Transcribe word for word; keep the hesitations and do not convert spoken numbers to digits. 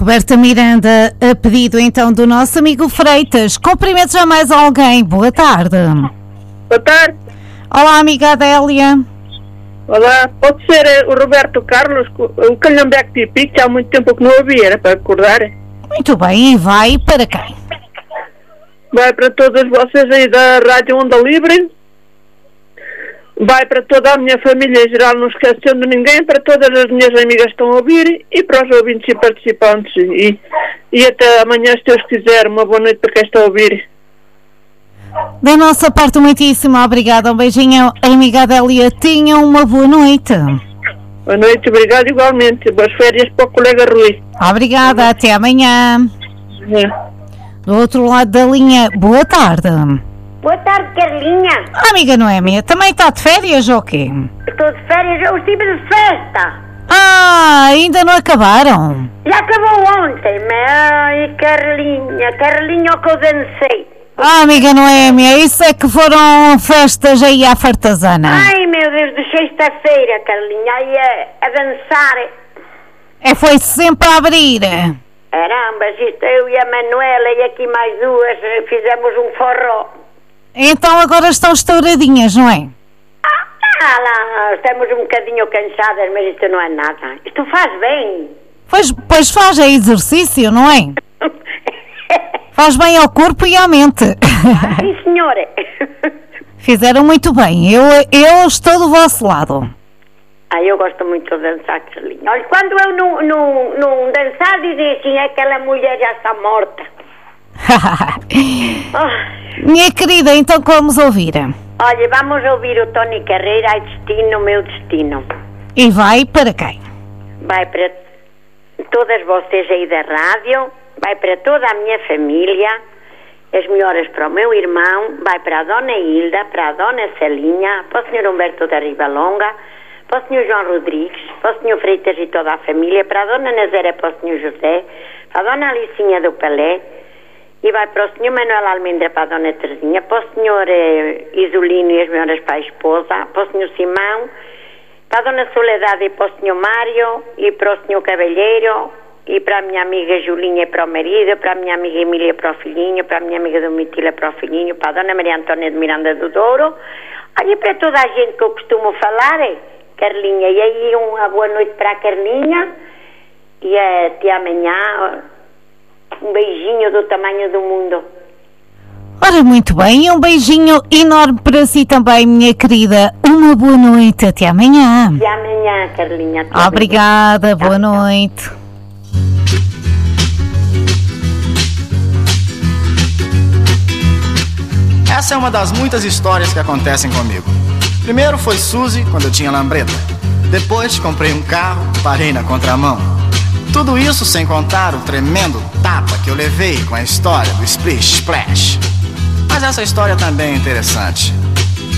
Roberta Miranda, a pedido então do nosso amigo Freitas. Cumprimento já mais alguém. Boa tarde. Boa tarde. Olá, amiga Adélia. Olá, pode ser o Roberto Carlos, o Calhambeque Tipi, que há muito tempo que não ouvia, era para acordar. Muito bem, e vai para quem? Vai para todas vocês aí da Rádio Onda Livre, vai para toda a minha família em geral, não esquecendo ninguém, para todas as minhas amigas que estão a ouvir e para os ouvintes e participantes. E, e até amanhã, se Deus quiser. Uma boa noite para quem está a ouvir. Da nossa parte, muitíssimo obrigada. Um beijinho, amiga Adélia. Tenham uma boa noite. Boa noite, obrigado igualmente. Boas férias para o colega Rui. Obrigada, até amanhã. É. Do outro lado da linha, boa tarde. Boa tarde, Carlinha. Ah, amiga Noémia, também está de férias ou quê? Estou de férias, eu estive de festa. Ah, ainda não acabaram? Já acabou ontem, mas... Ai, Carlinha, Carlinha, o que eu dancei. Ah, amiga Noémia, isso é que foram festas aí à fartazana. Ai, meu Deus, de sexta-feira, Carlinha, aí a, a dançar. É, foi sempre a abrir. Caramba, isto eu e a Manuela e aqui mais duas fizemos um forró. Então agora estão estouradinhas, não é? Ah, lá, estamos um bocadinho cansadas, mas isto não é nada. Isto faz bem. Pois, pois faz, é exercício, não é? Faz bem ao corpo e à mente. Ah, sim, senhora. Fizeram muito bem. Eu, eu estou do vosso lado. Ah, eu gosto muito de dançar, Carlinha. Olha, quando eu não, não, não dançar, dizem assim, aquela mulher já está morta. Oh. Minha querida, então vamos ouvir. Olha, vamos ouvir o Tony Carreira, Ai Destino, Meu Destino. E vai para quem? Vai para todas vocês aí da rádio, vai para toda a minha família, as melhoras para o meu irmão, vai para a Dona Hilda, para a Dona Celinha, para o senhor Humberto da Ribalonga, para o senhor João Rodrigues, para o senhor Freitas e toda a família, para a Dona Nazera, para o senhor José, para a Dona Alicinha do Palé, e vai para o senhor Manuel Almendra, para a Dona Terezinha, para o senhor eh, Isolino e as melhoras para a esposa, para o senhor Simão, para a Dona Soledade e para o senhor Mário, e para o senhor Cavalheiro, e para a minha amiga Julinha e para o marido, para a minha amiga Emília para o filhinho, para a minha amiga Domitila para o filhinho, para a Dona Maria Antônia de Miranda do Douro, e para toda a gente que eu costumo falar, é, Carlinha, e aí uma boa noite para a Carlinha, e até amanhã, um beijinho do tamanho do mundo. Ora, muito bem, um beijinho enorme para si também, minha querida. Uma boa noite, até amanhã. Até amanhã, Carlinha. Até Obrigada, amanhã. boa noite. Essa é uma das muitas histórias que acontecem comigo. Primeiro foi Suzy, quando eu tinha lambreta. Depois comprei um carro, parei na contramão. Tudo isso sem contar o tremendo tapa que eu levei com a história do Splish Splash. Mas essa história também é interessante.